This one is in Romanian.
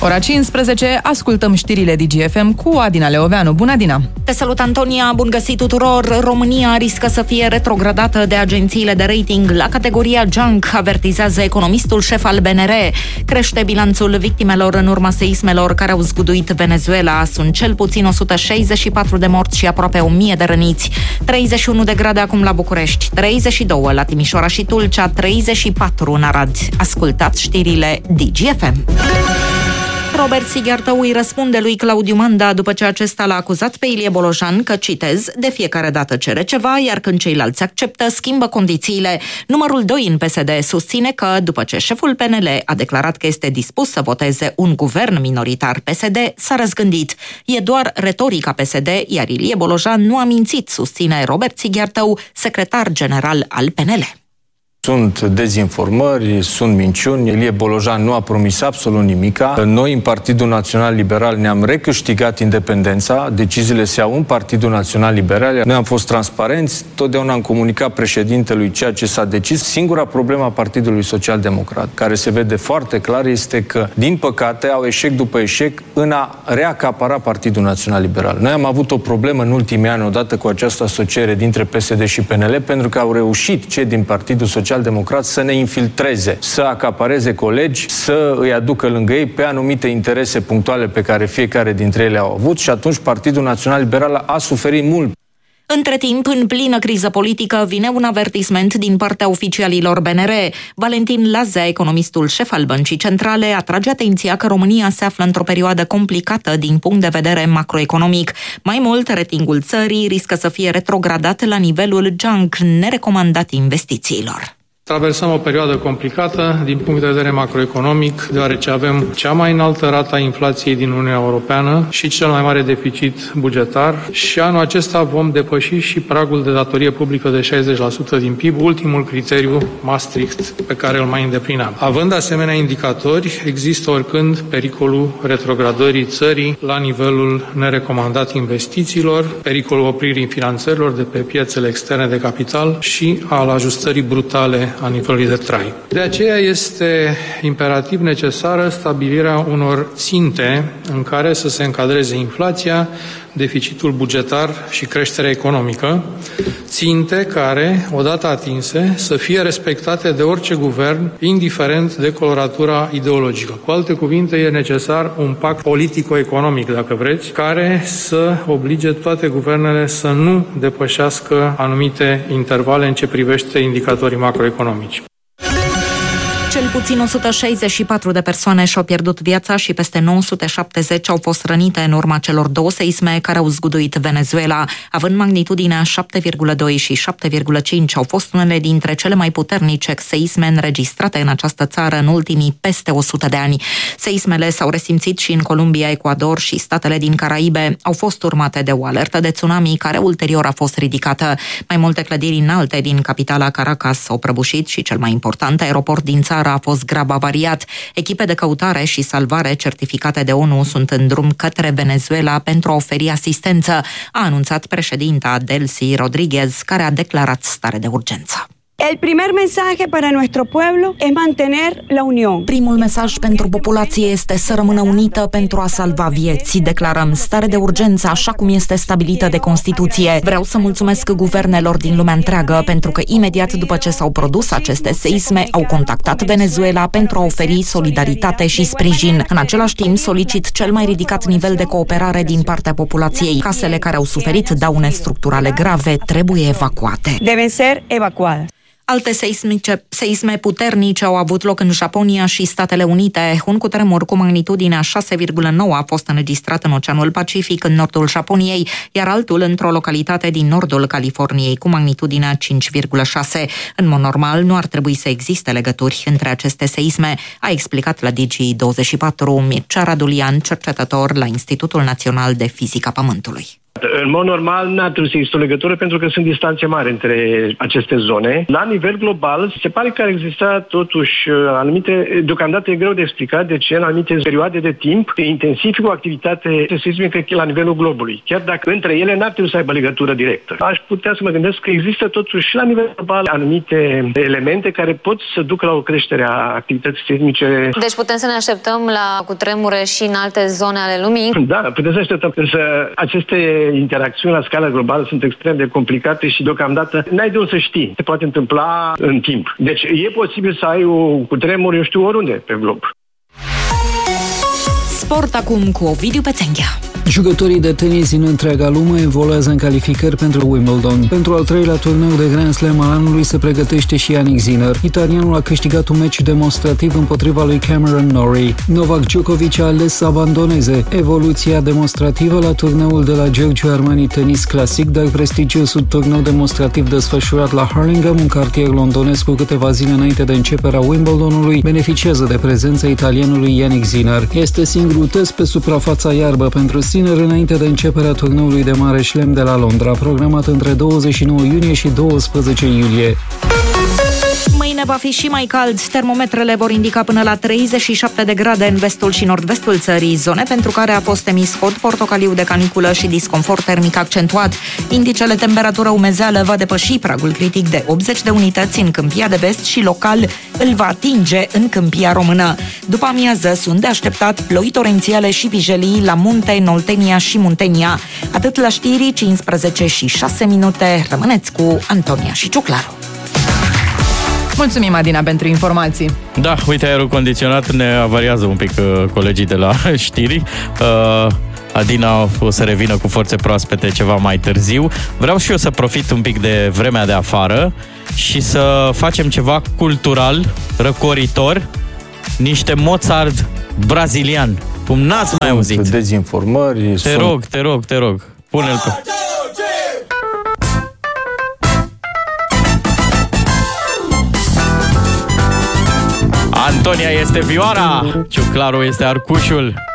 Ora 15, ascultăm știrile DGFM cu Adina Leoveanu. Bună, Adina! Te salut, Antonia! Bun găsit tuturor! România riscă să fie retrogradată de agențiile de rating la categoria junk, avertizează economistul șef al BNR. Crește bilanțul victimelor în urma seismelor care au zguduit Venezuela. Sunt cel puțin 164 de morți și aproape 1000 de răniți. 31 de grade acum la București, 32 la Timișoara și Tulcea, 34 în Arad. Ascultați știrile DGFM. Robert Sighiartău îi răspunde lui Claudiu Manda după ce acesta l-a acuzat pe Ilie Bolojan că, citez, de fiecare dată cere ceva, iar când ceilalți acceptă, schimbă condițiile. Numărul 2 în PSD susține că, după ce șeful PNL a declarat că este dispus să voteze un guvern minoritar PSD, s-a răzgândit. E doar retorica PSD, iar Ilie Bolojan nu a mințit, susține Robert Sighiartău, secretar general al PNL. Sunt dezinformări, sunt minciuni. Ilie Bolojan nu a promis absolut nimica. Noi, în Partidul Național Liberal, ne-am recâștigat independența. Deciziile se iau în Partidul Național Liberal. Noi am fost transparenți, totdeauna am comunicat președintelui ceea ce s-a decis. Singura problemă a Partidului Social Democrat, care se vede foarte clar, este că, din păcate, au eșec după eșec în a reacapara Partidul Național Liberal. Noi am avut o problemă în ultimii ani, odată cu această asociere dintre PSD și PNL, pentru că au reușit cei din Partidul Social Democrat să ne infiltreze, să acapareze colegi, să îi aducă lângă ei pe anumite interese punctuale pe care fiecare dintre ele au avut și atunci Partidul Național Liberal a suferit mult. Între timp, în plină criză politică, vine un avertisment din partea oficialilor BNR. Valentin Lazea, economistul șef al Băncii Centrale, atrage atenția că România se află într-o perioadă complicată din punct de vedere macroeconomic. Mai mult, ratingul țării riscă să fie retrogradat la nivelul junk, nerecomandat investițiilor. Traversăm o perioadă complicată din punct de vedere macroeconomic, deoarece avem cea mai înaltă rată a inflației din Uniunea Europeană și cel mai mare deficit bugetar și anul acesta vom depăși și pragul de datorie publică de 60% din PIB, ultimul criteriu Maastricht pe care îl mai îndeplineam. Având asemenea indicatori, există oricând pericolul retrogradării țării la nivelul nerecomandat investițiilor, pericolul opririi finanțărilor de pe piețele externe de capital și al ajustării brutale a nivelului de trai. De aceea este imperativ necesară stabilirea unor ținte în care să se încadreze inflația, deficitul bugetar și creșterea economică, ținte care, odată atinse, să fie respectate de orice guvern, indiferent de coloratura ideologică. Cu alte cuvinte, e necesar un pact politico-economic, dacă vreți, care să oblige toate guvernele să nu depășească anumite intervale în ce privește indicatorii macroeconomici. Cel puțin 164 de persoane și-au pierdut viața și peste 970 au fost rănite în urma celor două seisme care au zguduit Venezuela. Având magnitudinea 7,2 și 7,5, au fost unele dintre cele mai puternice seisme înregistrate în această țară în ultimii peste 100 de ani. Seismele s-au resimțit și în Columbia, Ecuador și statele din Caraibe. Au fost urmate de o alertă de tsunami care ulterior a fost ridicată. Mai multe clădiri înalte din capitala Caracas s-au prăbușit și cel mai important aeroport din țară a fost grav avariat. Echipe de căutare și salvare certificate de ONU sunt în drum către Venezuela pentru a oferi asistență, a anunțat președinta Delcy Rodriguez, care a declarat stare de urgență. El primer mensaje para nuestro pueblo es mantener la unión. Primul mesaj pentru populație este să rămână unită pentru a salva vieți. Declarăm stare de urgență așa cum este stabilită de Constituție. Vreau să mulțumesc guvernelor din lumea întreagă pentru că imediat după ce s-au produs aceste seisme au contactat Venezuela pentru a oferi solidaritate și sprijin. În același timp solicit cel mai ridicat nivel de cooperare din partea populației. Casele care au suferit daune structurale grave trebuie evacuate. Deben ser evacuadas. Alte seisme puternice au avut loc în Japonia și Statele Unite. Un cutremur cu magnitudinea 6,9 a fost înregistrat în Oceanul Pacific, în nordul Japoniei, iar altul într-o localitate din nordul Californiei, cu magnitudinea 5,6. În mod normal, nu ar trebui să existe legături între aceste seisme, a explicat la Digi24 Mircea Radulian, cercetător la Institutul Național de Fizică a Pământului. În mod normal, n-ar trebui să există o legătură pentru că sunt distanțe mari între aceste zone. La nivel global, se pare că ar exista totuși anumite, deocamdată e greu de explicat de ce în anumite perioade de timp intensifică o activitate seismică la nivelul globului. Chiar dacă între ele n-ar trebui să aibă legătură directă. Aș putea să mă gândesc că există totuși la nivel global anumite elemente care pot să ducă la o creștere a activității seismice. Deci putem să ne așteptăm la cutremure și în alte zone ale lumii? Da, putem să așteptăm. Însă aceste interacțiuni la scară globală sunt extrem de complicate și deocamdată n-ai de unde să știi. Se poate întâmpla în timp. Deci e posibil să ai un cutremur, eu știu, oriunde pe glob. Sport acum cu Ovidiu Pețenghea. Jucătorii de tenis din întreaga lume evoluează în calificări pentru Wimbledon. Pentru al treilea turneu de Grand Slam al anului se pregătește și Jannik Sinner. Italianul a câștigat un meci demonstrativ împotriva lui Cameron Norrie. Novak Djokovic a ales să abandoneze evoluția demonstrativă la turneul de la Giorgio Armani Tennis Classic, dar prestigiosul turneu demonstrativ desfășurat la Hurlingham, un cartier londonez cu câteva zile înainte de începerea Wimbledonului, beneficiază de prezența italianului Jannik Sinner. Este singurul test pe suprafața iarbă pentru Sinner înainte de începerea turneului de mare șlem de la Londra, programat între 29 iunie și 12 iulie. Mâine va fi și mai cald. Termometrele vor indica până la 37 de grade în vestul și nord-vestul țării, zone pentru care a fost emis cod portocaliu de caniculă și disconfort termic accentuat. Indicele temperatură umezeală va depăși pragul critic de 80 de unități în Câmpia de Vest și local îl va atinge în Câmpia Română. După amiază sunt de așteptat ploi torențiale și vijelii la Munte, Noltenia și Muntenia. Atât la știri, 15 și 6 minute. Rămâneți cu Antonia și Ciuclaru. Mulțumim, Adina, pentru informații. Da, uite, aerul condiționat ne avariază un pic colegii de la știri. Adina o să revină cu forțe proaspete ceva mai târziu. Vreau și eu să profit un pic de vremea de afară și să facem ceva cultural, răcoritor, niște Mozart brazilian, cum n-ați mai auzit. Dezinformări. Te rog. Pune-l pe... Antonia este vioara, Ciuclaru este arcușul.